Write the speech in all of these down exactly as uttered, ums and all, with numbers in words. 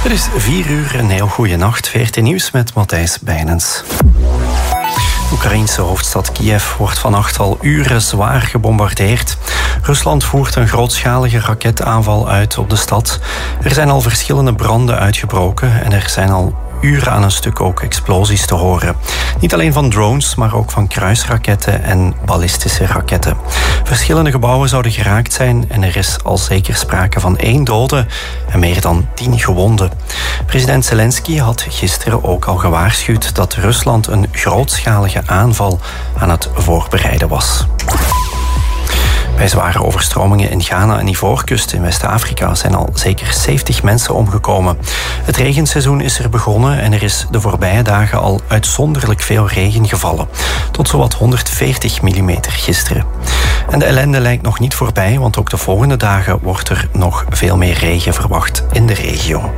Het is vier uur, een heel goede nacht. V R T Nieuws met Matthijs Bijnens. De Oekraïense hoofdstad Kiev wordt vannacht al uren zwaar gebombardeerd. Rusland voert een grootschalige raketaanval uit op de stad. Er zijn al verschillende branden uitgebroken en er zijn al uren aan een stuk ook explosies te horen. Niet alleen van drones, maar ook van kruisraketten en ballistische raketten. Verschillende gebouwen zouden geraakt zijn en er is al zeker sprake van één dode en meer dan tien gewonden. President Zelensky had gisteren ook al gewaarschuwd dat Rusland een grootschalige aanval aan het voorbereiden was. Bij zware overstromingen in Ghana en Ivoorkust in West-Afrika zijn al zeker zeventig mensen omgekomen. Het regenseizoen is er begonnen en er is de voorbije dagen al uitzonderlijk veel regen gevallen. Tot zowat honderdveertig millimeter gisteren. En de ellende lijkt nog niet voorbij, want ook de volgende dagen wordt er nog veel meer regen verwacht in de regio.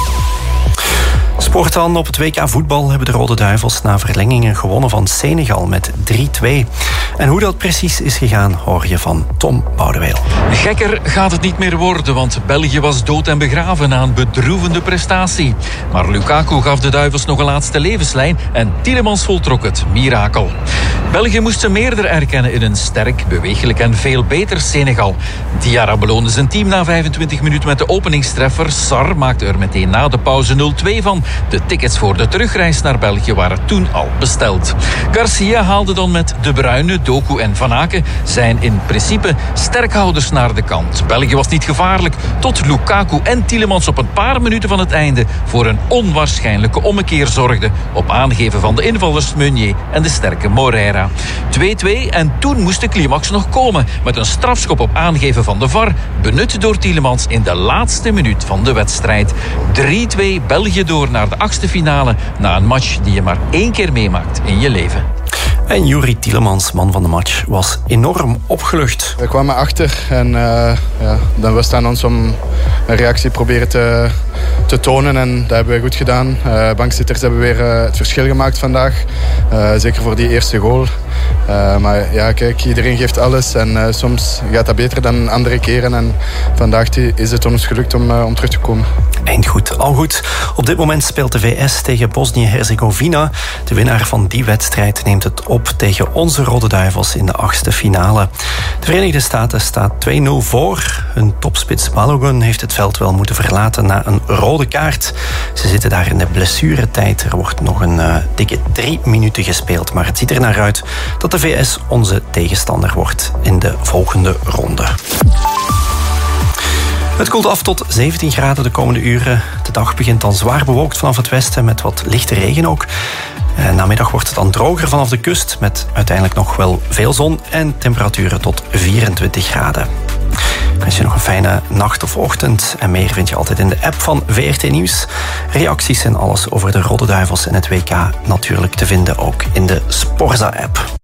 Sport dan. Op het W K voetbal hebben de Rode Duivels na verlengingen gewonnen van Senegal met drie twee. En hoe dat precies is gegaan hoor je van Tom Boudeweel. Gekker gaat het niet meer worden, want België was dood en begraven na een bedroevende prestatie. Maar Lukaku gaf de Duivels nog een laatste levenslijn en Tielemans voltrok het mirakel. België moest ze meerder erkennen in een sterk, bewegelijk en veel beter Senegal. Diarra beloonde zijn team na vijfentwintig minuten met de openingstreffer. Sarr maakte er meteen na de pauze nul twee van. De tickets voor de terugreis naar België waren toen al besteld. Garcia haalde dan met De Bruyne, Doku en Van Aken zijn in principe sterkhouders naar de kant. België was niet gevaarlijk tot Lukaku en Tielemans op een paar minuten van het einde voor een onwaarschijnlijke ommekeer zorgden op aangeven van de invallers Meunier en de sterke Moreira. twee twee en toen moest de climax nog komen met een strafschop op aangeven van de V A R, benut door Tielemans in de laatste minuut van de wedstrijd. drie twee België door naar de achtste finale na een match die je maar één keer meemaakt in je leven. En Juri Tielemans, man van de match, was enorm opgelucht. We kwamen achter en uh, ja, dan was het aan ons om een reactie proberen te, te tonen. En dat hebben we goed gedaan. Uh, bankzitters hebben weer uh, het verschil gemaakt vandaag. Uh, zeker voor die eerste goal. Uh, maar ja, kijk, iedereen geeft alles. En uh, soms gaat dat beter dan andere keren. En vandaag is het ons gelukt om, uh, om terug te komen. Eindgoed, al goed. Op dit moment speelt de V S tegen Bosnië-Herzegovina. De winnaar van die wedstrijd neemt het op tegen onze Rode Duivels in de achtste finale. De Verenigde Staten staat twee nul voor. Hun topspits Balogun heeft het veld wel moeten verlaten na een rode kaart. Ze zitten daar in de blessuretijd. Er wordt nog een uh, dikke drie minuten gespeeld. Maar het ziet er naar uit dat de V S onze tegenstander wordt in de volgende ronde. Het koelt af tot zeventien graden de komende uren. De dag begint dan zwaar bewolkt vanaf het westen met wat lichte regen ook. En namiddag wordt het dan droger vanaf de kust met uiteindelijk nog wel veel zon en temperaturen tot vierentwintig graden. Ik wens je nog een fijne nacht of ochtend. En meer vind je altijd in de app van V R T Nieuws. Reacties en alles over de Rode Duivels en het W K natuurlijk te vinden ook in de Sporza-app.